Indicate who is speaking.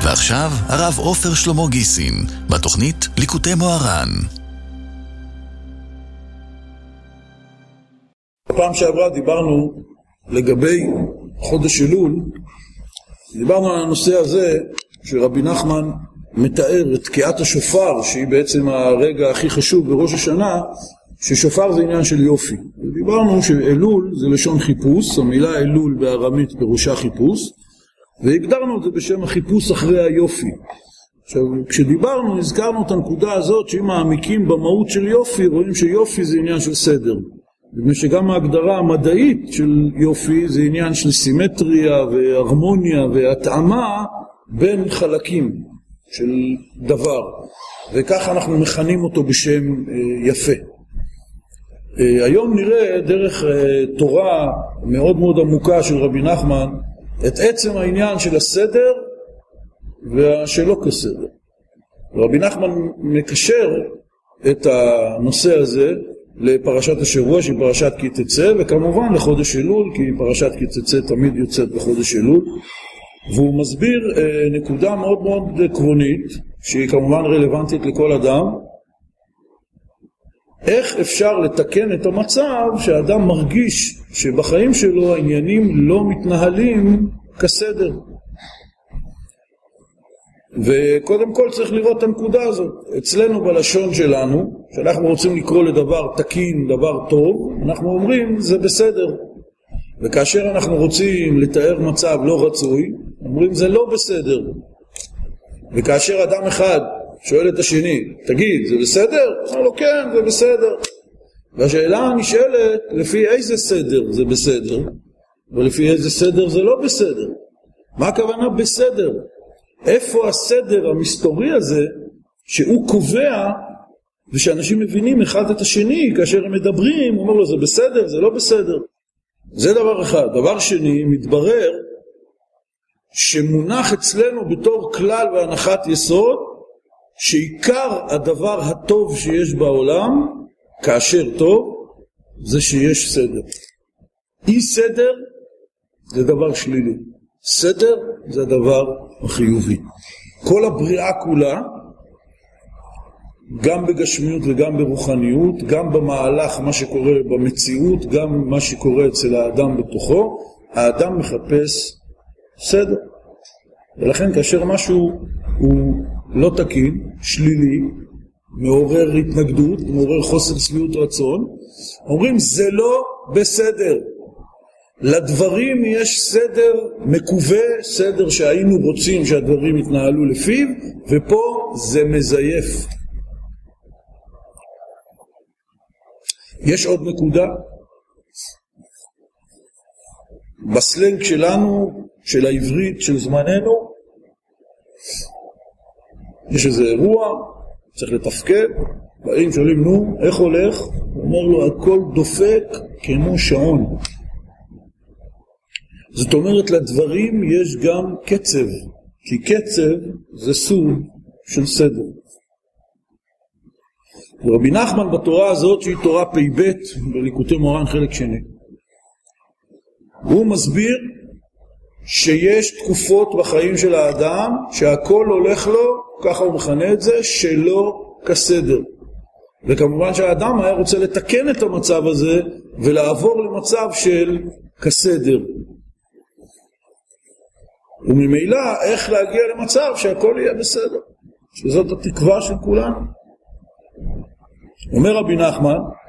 Speaker 1: ועכשיו הרב עופר שלמה גיסין, בתוכנית ליקוטי מוהר"ן.
Speaker 2: בפעם שעברה דיברנו לגבי חודש אלול, דיברנו על הנושא הזה שרבי נחמן מתאר את תקיעת השופר, שהיא בעצם הרגע הכי חשוב בראש השנה, ששופר זה עניין של יופי. דיברנו שאלול זה לשון חיפוש, המילה אלול בארמית פירושה חיפוש, והגדרנו את זה בשם החיפוש אחרי היופי. עכשיו, כשדיברנו, הזכרנו את הנקודה הזאת שאם מעמיקים במהות של יופי, רואים שיופי זה עניין של סדר. בגלל שגם ההגדרה המדעית של יופי זה עניין של סימטריה והרמוניה והתאמה בין חלקים של דבר. וככה אנחנו מכנים אותו בשם יפה. היום נראה דרך תורה מאוד מאוד עמוקה של רבי נחמן את עצם העניין של הסדר והשלא כסדר. רבי נחמן מקשר את הנושא הזה לפרשת השבוע שהיא פרשת כי תצא, וכמובן לחודש אלול, כי פרשת כי תצא תמיד יוצאת בחודש אלול, והוא מסביר נקודה מאוד מאוד עקרונית שהיא כמובן רלוונטית לכל אדם, איך אפשר לתקן את המצב שהאדם מרגיש שבחיים שלו העניינים לא מתנהלים כסדר. וקודם כל צריך לראות את הנקודה הזאת. אצלנו בלשון שלנו, שאנחנו רוצים לקרוא לדבר תקין, דבר טוב, אנחנו אומרים זה בסדר. וכאשר אנחנו רוצים לתאר מצב לא רצוי, אומרים זה לא בסדר. וכאשר אדם אחד שואל את השני, תגיד, זה בסדר? אומר לו, כן, זה בסדר. והשאלה נשאלת, לפי איזה סדר זה בסדר, ולפי איזה סדר זה לא בסדר. מה הכוונה בסדר? איפה הסדר המסתורי הזה, שהוא קובע, ושאנשים מבינים אחד את השני, כאשר הם מדברים, הוא אומר לו, זה בסדר, זה לא בסדר. זה דבר אחד. דבר שני, מתברר, שמונח אצלנו בתור כלל והנחת יסוד, שעיקר הדבר הטוב שיש בעולם, כאשר טוב, זה שיש סדר. אי סדר זה דבר שלילי. סדר זה הדבר החיובי. כל הבריאה כולה, גם בגשמיות וגם ברוחניות, גם במהלך מה שקורה במציאות, גם מה שקורה אצל האדם בתוכו, האדם מחפש סדר. ולכן כאשר משהו הוא לא תקין, שלילי, מעורר התנגדות, מעורר חוסר שביעות רצון, אומרים זה לא בסדר. לדברים יש סדר מקווה, סדר שהיינו רוצים שהדברים יתנהלו לפיו, ופה זה מזייף. יש עוד נקודה. בסלנג שלנו, של העברית, של זמננו, יש איזה אירוע, צריך לתפקד, באים שואלים, נו, איך הולך? הוא אומר לו, הכל דופק כמו שעון. זאת אומרת, לדברים יש גם קצב, כי קצב זה סוג של סדר. ורבי נחמן בתורה הזאת, שהיא תורה פ"ב, בליקוטי מוהר"ן חלק שני, הוא מסביר שיש תקופות בחיים של האדם, שהכל הולך לו, ככה הוא מכנה את זה, שלא כסדר. וכמובן שהאדם היה רוצה לתקן את המצב הזה, ולעבור למצב של כסדר. וממילא איך להגיע למצב שהכל יהיה בסדר, שזאת התקווה של כולנו. אומר רבי נחמן,